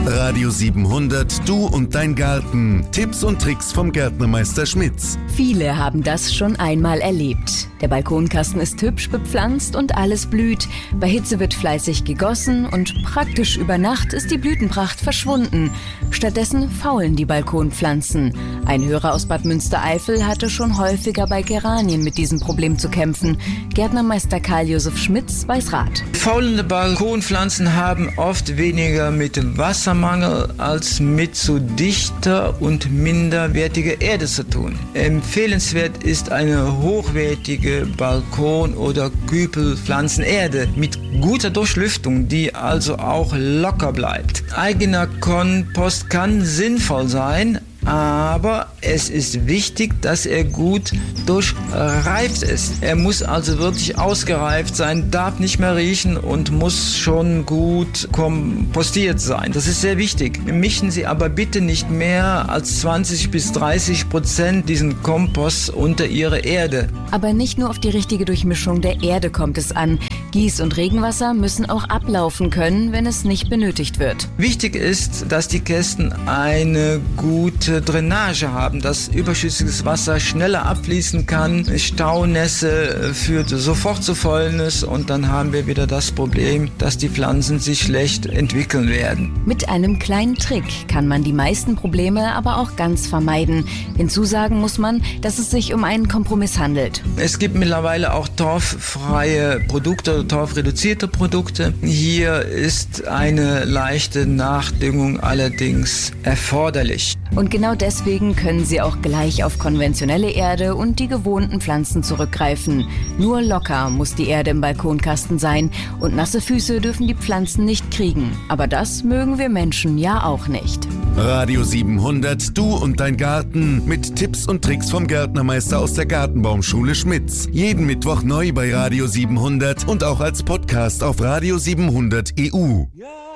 Radio 700, du und dein Garten. Tipps und Tricks vom Gärtnermeister Schmitz. Viele haben das schon einmal erlebt. Der Balkonkasten ist hübsch bepflanzt und alles blüht. Bei Hitze wird fleißig gegossen und praktisch über Nacht ist die Blütenpracht verschwunden. Stattdessen faulen die Balkonpflanzen. Ein Hörer aus Bad Münstereifel hatte schon häufiger bei Geranien mit diesem Problem zu kämpfen. Gärtnermeister Karl-Josef Schmitz weiß Rat. Faulende Balkonpflanzen haben oft weniger mit dem Wassermangel als mit zu dichter und minderwertiger Erde zu tun. Empfehlenswert ist eine hochwertige Balkon- oder Kübelpflanzenerde mit guter Durchlüftung, die also auch locker bleibt. Eigener Kompost kann sinnvoll sein, aber es ist wichtig, dass er gut durchreift ist. Er muss also wirklich ausgereift sein, darf nicht mehr riechen und muss schon gut kompostiert sein. Das ist sehr wichtig. Mischen Sie aber bitte nicht mehr als 20-30% diesen Kompost unter Ihre Erde. Aber nicht nur auf die richtige Durchmischung der Erde kommt es an. Gieß- und Regenwasser müssen auch ablaufen können, wenn es nicht benötigt wird. Wichtig ist, dass die Kästen eine gute Drainage haben, dass überschüssiges Wasser schneller abfließen kann. Staunässe führt sofort zu Fäulnis und dann haben wir wieder das Problem, dass die Pflanzen sich schlecht entwickeln werden. Mit einem kleinen Trick kann man die meisten Probleme aber auch ganz vermeiden. Hinzusagen muss man, dass es sich um einen Kompromiss handelt. Es gibt mittlerweile auch torffreie Produkte, torfreduzierte Produkte. Hier ist eine leichte Nachdüngung allerdings erforderlich. Und genau deswegen können Sie auch gleich auf konventionelle Erde und die gewohnten Pflanzen zurückgreifen. Nur locker muss die Erde im Balkonkasten sein und nasse Füße dürfen die Pflanzen nicht kriegen. Aber das mögen wir Menschen ja auch nicht. Radio 700, du und dein Garten. Mit Tipps und Tricks vom Gärtnermeister aus der Gartenbaumschule Schmitz. Jeden Mittwoch neu bei Radio 700 und auch als Podcast auf Radio 700 EU.